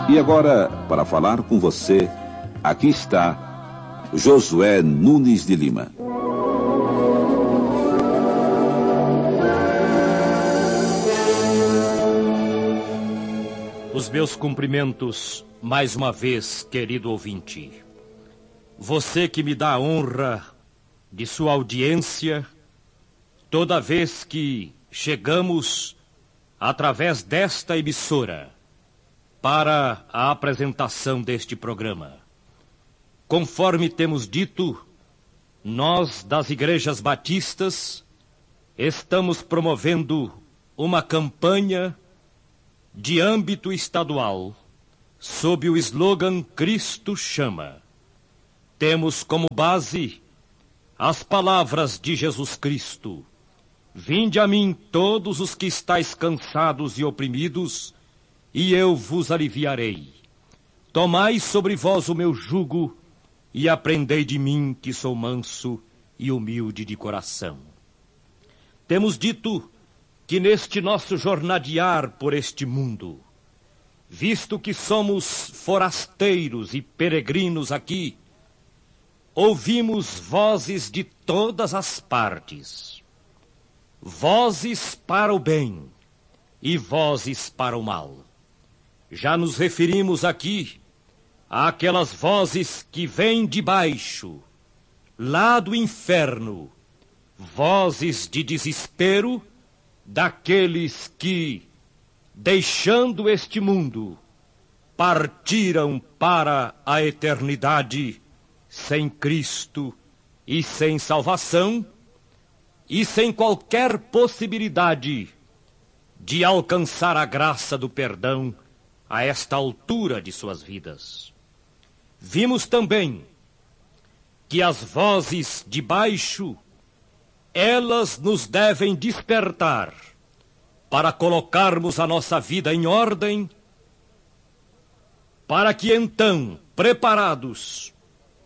E agora, para falar com você, aqui está Josué Nunes de Lima. Os meus cumprimentos, mais uma vez, querido ouvinte. Você que me dá a honra de sua audiência, toda vez que chegamos, através desta emissora, para a apresentação deste programa. Conforme temos dito, nós das igrejas batistas estamos promovendo uma campanha de âmbito estadual sob o slogan Cristo Chama. Temos como base as palavras de Jesus Cristo: Vinde a mim todos os que estáis cansados e oprimidos, e eu vos aliviarei. Tomai sobre vós o meu jugo e aprendei de mim, que sou manso e humilde de coração. Temos dito que neste nosso jornadear por este mundo, visto que somos forasteiros e peregrinos aqui, ouvimos vozes de todas as partes, vozes para o bem e vozes para o mal. Já nos referimos aqui àquelas vozes que vêm de baixo, lá do inferno, vozes de desespero daqueles que, deixando este mundo, partiram para a eternidade sem Cristo e sem salvação e sem qualquer possibilidade de alcançar a graça do perdão a esta altura de suas vidas. Vimos também que as vozes de baixo, elas nos devem despertar para colocarmos a nossa vida em ordem, para que então, preparados,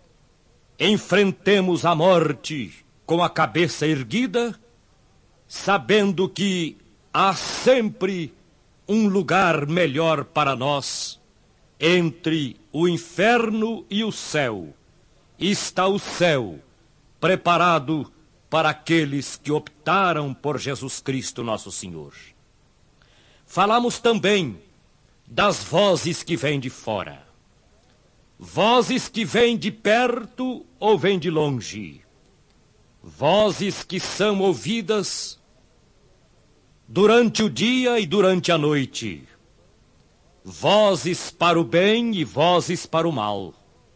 enfrentemos a morte com a cabeça erguida, sabendo que há sempre um lugar melhor para nós. Entre o inferno e o céu está o céu, preparado para aqueles que optaram por Jesus Cristo nosso Senhor. Falamos também das vozes que vêm de fora. Vozes que vêm de perto ou vêm de longe. Vozes que são ouvidas durante o dia e durante a noite. Vozes para o bem e vozes para o mal.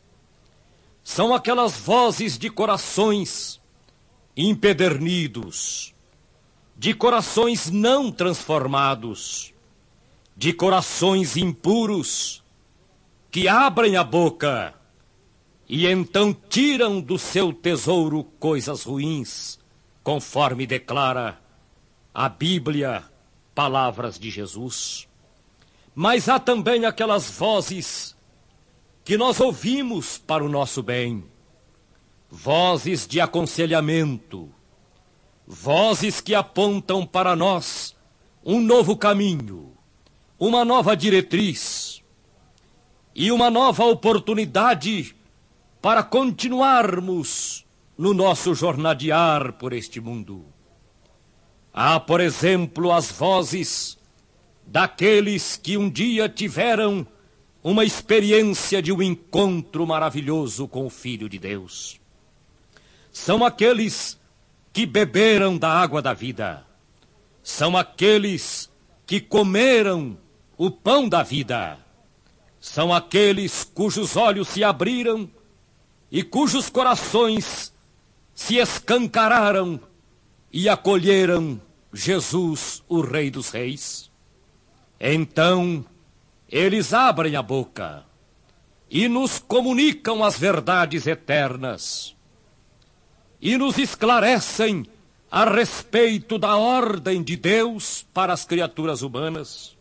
São aquelas vozes de corações empedernidos, de corações não transformados, de corações impuros, que abrem a boca e então tiram do seu tesouro coisas ruins, conforme declara a Bíblia, palavras de Jesus. Mas há também aquelas vozes que nós ouvimos para o nosso bem, vozes de aconselhamento, vozes que apontam para nós um novo caminho, uma nova diretriz e uma nova oportunidade para continuarmos no nosso jornadear por este mundo. Há, por exemplo, as vozes daqueles que um dia tiveram uma experiência de um encontro maravilhoso com o Filho de Deus. São aqueles que beberam da água da vida. São aqueles que comeram o pão da vida. São aqueles cujos olhos se abriram e cujos corações se escancararam e acolheram Jesus, o Rei dos Reis. Então, eles abrem a boca e nos comunicam as verdades eternas e nos esclarecem a respeito da ordem de Deus para as criaturas humanas.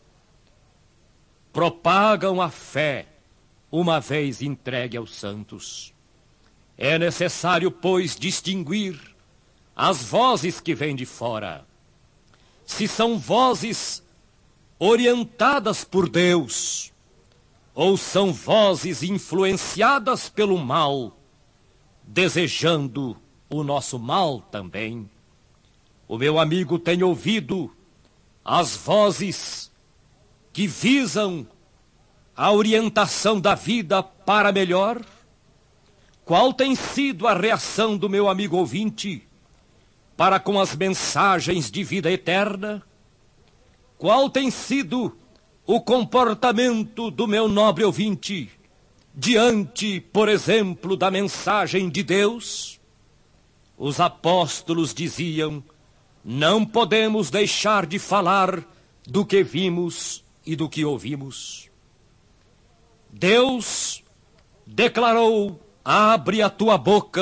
Propagam a fé, uma vez entregue aos santos. É necessário, pois, distinguir as vozes que vêm de fora. Se são vozes orientadas por Deus, ou são vozes influenciadas pelo mal, desejando o nosso mal também? O meu amigo tem ouvido as vozes que visam a orientação da vida para melhor? Qual tem sido a reação do meu amigo ouvinte para com as mensagens de vida eterna? Qual tem sido o comportamento do meu nobre ouvinte diante, por exemplo, da mensagem de Deus? Os apóstolos diziam: não podemos deixar de falar do que vimos e do que ouvimos. Deus declarou: abre a tua boca